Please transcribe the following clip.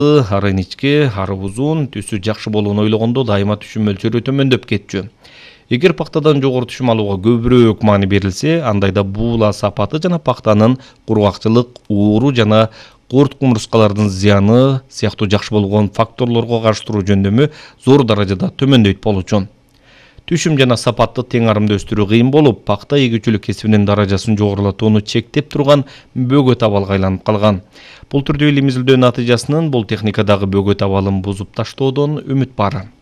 ары ичке, ары узун, түсү жакшы болгонун ойлогондо дайыма түшүм мөлчөрү төмөндөп кетчү. Эгер пактадан жогору түшүм алууга көбүрөөк маани берилсе, андайда буула сапаты жана пактанын кургакчылык, ууру жана курт кумурскалардын зыяны сыяктуу жакшы болгон факторлорго каршы туруу жөндөмү зор даражада төмөндөйт болчу. Түшүм жана сапатты тең арымда өстүрүү кыйын болуп, пакта эгүүчүлүк кесибинин даражасын жогорулатууну чектеп турган бөгөт абалга айланып калган. Бул түрдүү илимий изилдөө натыйжасынын бул техникадагы бөгөт абалын бузуп таштоодон үмүт бар.